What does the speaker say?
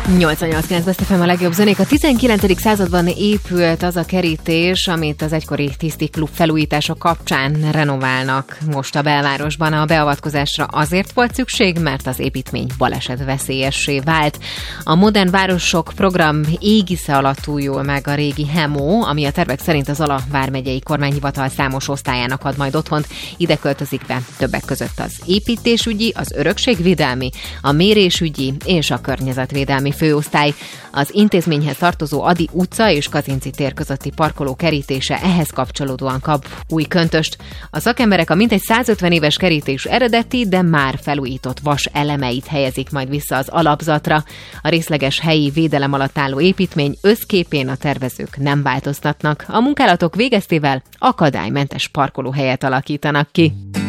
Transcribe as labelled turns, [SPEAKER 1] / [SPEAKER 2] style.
[SPEAKER 1] 88.9 Best FM a legjobb zenék. A 19. században épült az a kerítés, amit az egykori Tiszti Klub felújítása kapcsán renoválnak most a belvárosban. A beavatkozásra azért volt szükség, mert az építmény balesetveszélyessé vált. A Modern Városok program égisze alatt újul meg a régi HEMO, ami a tervek szerint az Ala vármegyei kormányhivatal számos osztályának ad majd otthont. Ide költözik be többek között az építésügyi, az örökségvédelmi, a mérésügyi és a környezetvédelmi főosztály. Az intézményhez tartozó Ady utca és Kazinczy tér közötti parkoló kerítése ehhez kapcsolódóan kap új köntöst. A szakemberek a mintegy 150 éves kerítés eredeti, de már felújított vas elemeit helyezik majd vissza az alapzatra. A részleges helyi védelem alatt álló építmény összképén a tervezők nem változtatnak. A munkálatok végeztével akadálymentes parkolóhelyet alakítanak ki.